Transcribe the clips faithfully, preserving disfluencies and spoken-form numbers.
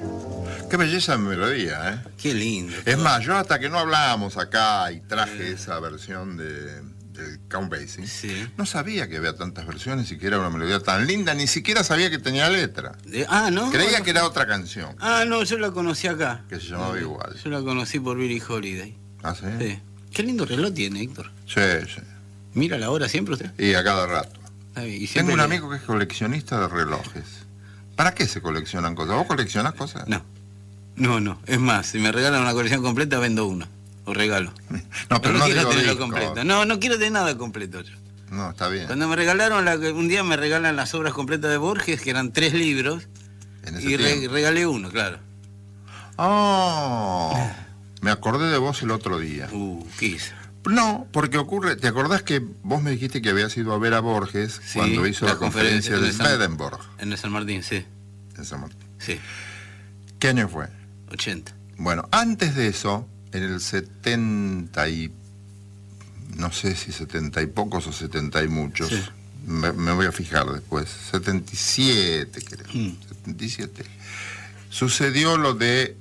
Qué belleza de melodía, ¿eh? Qué lindo. Es más, yo hasta que no hablábamos acá y traje eh. esa versión de, de Count Basie, sí. no sabía que había tantas versiones y que era una melodía tan linda, ni siquiera sabía que tenía letra. De, ah, ¿no? Creía no, que era otra canción. Ah, no, yo la conocí acá. Que se llamaba sí, igual. Yo la conocí por Billie Holiday. ¿Ah, sí? Sí. Qué lindo reloj tiene, Héctor. Sí, sí. ¿Mira la hora siempre usted? Y a cada rato. Y Tengo un le... amigo que es coleccionista de relojes. ¿Para qué se coleccionan cosas? ¿Vos coleccionás cosas? No. No, no. Es más, si me regalan una colección completa, vendo una. O regalo. No, pero, pero no, no quiero digo tenerlo disco. completo. No, no quiero tener nada completo yo. No, está bien. Cuando me regalaron, la, un día me regalan las obras completas de Borges, que eran tres libros, ¿En ese y re, regalé uno, claro. Oh, me acordé de vos el otro día. Uh, ¿qué hizo? No, porque ocurre, ¿te acordás que vos me dijiste que habías ido a ver a Borges sí, cuando hizo la, la conferencia, conferencia de Swedenborg? En el San Martín, sí. En San Martín. Sí. ¿Qué año fue? ochenta. Bueno, antes de eso, en el setenta y... no sé si setenta y pocos o setenta y muchos, sí. me, me voy a fijar después, setenta y siete creo, mm. setenta y siete. Sucedió lo de...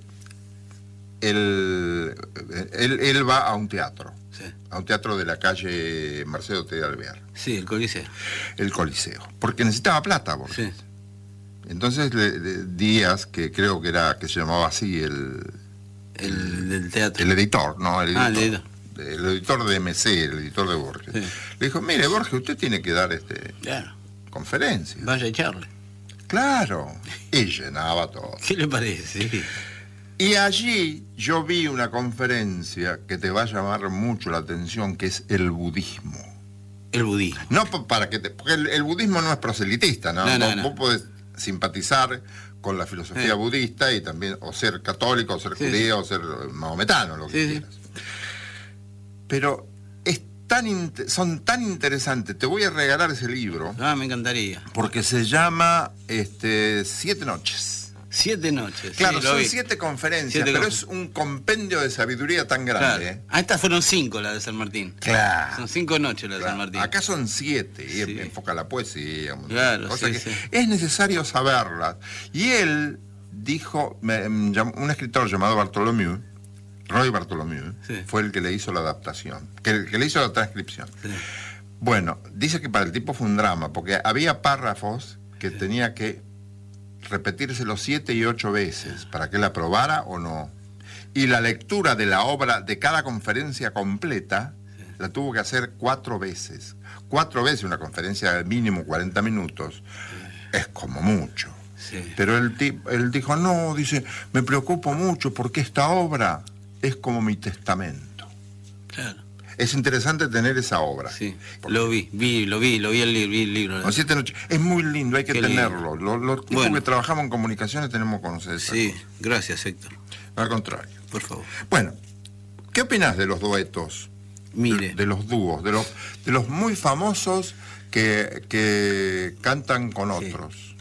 El, él, él va a un teatro, sí. a un teatro de la calle Marcelo T. de Alvear. Sí, el Coliseo. El Coliseo, porque necesitaba plata, Borges. Sí. Entonces le, le, Díaz, que creo que era, que se llamaba así el... El del teatro. El editor, ¿no? El editor, ah, el editor. El editor de M C, el editor de Borges. Sí. Le dijo, mire, Borges, usted tiene que dar este claro. conferencia. Vaya a echarle. Claro. Y llenaba todo. ¿Qué le parece? Sí. Y allí yo vi una conferencia que te va a llamar mucho la atención, que es el budismo. El budismo. No para que te, porque el, el budismo no es proselitista, ¿no? no, no, vos, no. vos podés simpatizar con la filosofía sí. budista y también, o ser católico, o ser sí, judío, sí. o ser mahometano, lo que sí, quieras. Sí. Pero es tan son tan interesantes. Te voy a regalar ese libro. Ah, me encantaría. Porque se llama este, Siete Noches. Siete noches. Claro, sí, son vi. siete conferencias, siete pero confer... es un compendio de sabiduría tan grande. Claro. Ah, estas fueron cinco, las de San Martín. Claro. Son cinco noches las claro. de San Martín. Acá son siete, y sí. enfoca la poesía. Claro, cosa sí, que sí. es necesario saberlas. Y él dijo, me, me, un escritor llamado Bartholomew, Roy Bartholomew, sí. fue el que le hizo la adaptación, que, el que le hizo la transcripción. Sí. Bueno, dice que para el tipo fue un drama, porque había párrafos que sí. tenía que repetírselo siete y ocho veces para que él aprobara o no. Y la lectura de la obra de cada conferencia completa sí. la tuvo que hacer cuatro veces. Cuatro veces una conferencia de mínimo cuarenta minutos sí. es como mucho. Sí. Pero él, él dijo, no, dice, me preocupo mucho porque esta obra es como mi testamento. Claro. Es interesante tener esa obra. Sí, lo vi, vi, lo vi, lo vi el, vi el libro. No, siete noches. Es muy lindo, hay que Qué tenerlo. Los, los tipos bueno. que trabajamos en comunicaciones tenemos que conocer esa Sí, cosa. Gracias, Héctor. Al contrario. Por favor. Bueno, ¿qué opinas de los duetos? Mire. De, de los dúos, de los, de los muy famosos que, que cantan con otros.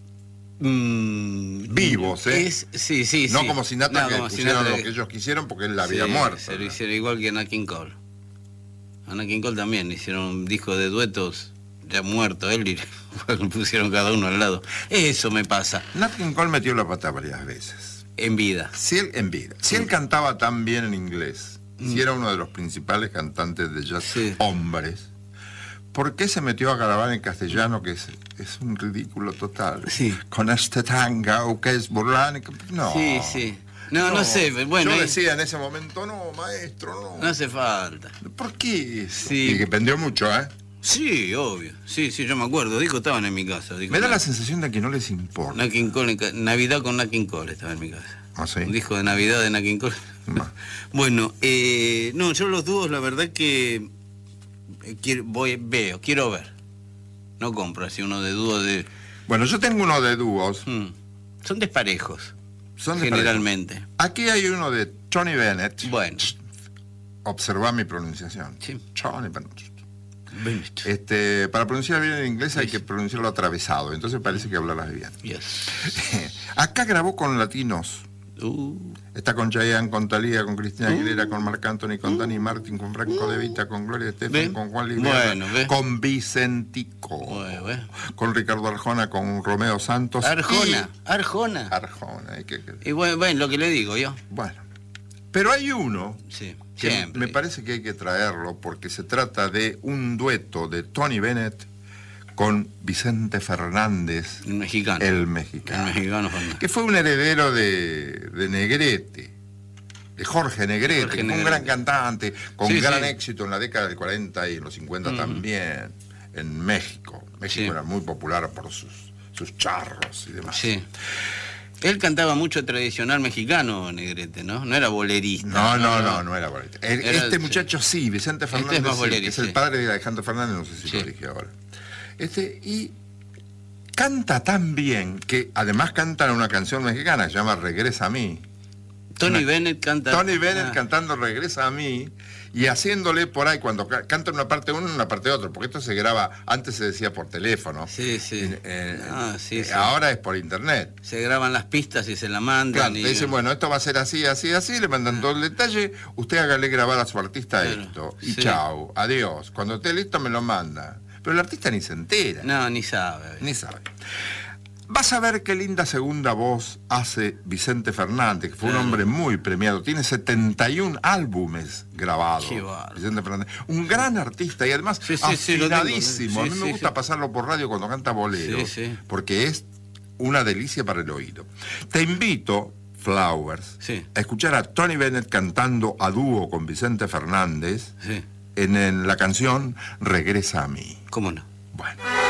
Mm, Vivos, ¿eh? Es, sí, sí, no sí. como Sinatra, no, que como pusieron Sinatra, lo que ellos quisieron porque él la había sí, muerto. Se lo ¿no? hicieron igual que Nat King Cole. A Nat King Cole también hicieron un disco de duetos, ya muerto él, y pusieron cada uno al lado. Eso me pasa. Nat King Cole metió la pata varias veces. En vida. Si él, en vida. Si sí. él cantaba tan bien en inglés, mm. si era uno de los principales cantantes de jazz, sí. hombres, ¿por qué se metió a grabar en castellano, que es, es un ridículo total? Sí. Con este tanga, que es burlán. No. Sí, sí. No, no, no sé, bueno... Yo hay... decía en ese momento, no, maestro, no. No hace falta. ¿Por qué? Sí. Y que pendió mucho, ¿eh? Sí, obvio. Sí, sí, yo me acuerdo. Dijo, estaban en mi casa. Dijo, me da la sensación de que no les importa. Nat King Cole, Navidad con Nat King Cole estaba en mi casa. ¿Ah, sí? Un disco de Navidad de Nat King Cole. No. Bueno, eh, no, yo los dúos, la verdad que... Quiero, voy, veo, quiero ver. No compro así uno de dúos de... Bueno, yo tengo uno de dúos. Hmm. Son desparejos. Son generalmente. Desparejos. Aquí hay uno de Tony Bennett. Bueno. Observa mi pronunciación. Sí. Tony Bennett. Bennett. Este, para pronunciar bien en inglés hay que pronunciarlo atravesado, entonces parece que hablarás bien. Yes. Acá grabó con latinos Uh. Está con Chayanne, con Thalía, con Cristina Aguilera, uh. con Marc Anthony, con uh. Dani Martin, con Franco uh. De Vita, con Gloria Estefan, con Juan Luis bueno, con Vicentico, bueno, bueno. con Ricardo Arjona, con Romeo Santos. Arjona, y... Arjona. Arjona. Y, que, que... y bueno, bueno, lo que le digo yo. Bueno, pero hay uno sí, que siempre. me parece que hay que traerlo porque se trata de un dueto de Tony Bennett con Vicente Fernández, el mexicano. El mexicano. El mexicano que fue un heredero de, de Negrete, de Jorge Negrete, Jorge que fue Negrete. Un gran cantante, con sí, gran sí. éxito en la década del cuarenta y en los cincuenta uh-huh. también, en México. México sí. era muy popular por sus, sus charros y demás. Sí. Él cantaba mucho tradicional mexicano, Negrete, ¿no? No era bolerista. No, no, no, no, no era bolerista. Era, este muchacho sí, sí Vicente Fernández, este es, sí, que es el padre de Alejandro Fernández, no sé si sí. lo dije ahora. Este, y canta tan bien que además canta una canción mexicana que se llama Regresa a mí. Tony una, Bennett canta. Tony Bennett ah. cantando Regresa a mí y haciéndole por ahí cuando ca canta una parte uno y una parte otro, porque esto se graba, antes se decía por teléfono. Sí, sí. En, en, ah, sí, eh, sí. Ahora es por internet. Se graban las pistas y se la mandan. Claro, y... te dicen, bueno, esto va a ser así, así, así, le mandan ah. todo el detalle, usted hágale grabar a su artista claro. esto, y sí. chao, adiós. Cuando esté listo me lo manda. Pero el artista ni se entera. No, ni sabe. Ni sabe. Vas a ver qué linda segunda voz hace Vicente Fernández, que fue claro. un hombre muy premiado. Tiene setenta y un álbumes grabados. Vicente Fernández. Un gran artista y además sí, sí, afinadísimo. Sí, a mí me sí, gusta sí. pasarlo por radio cuando canta boleros, sí, sí. porque es una delicia para el oído. Te invito, Flowers, sí. a escuchar a Tony Bennett cantando a dúo con Vicente Fernández. Sí. En, en la canción Regresa a mí. ¿Cómo no? Bueno.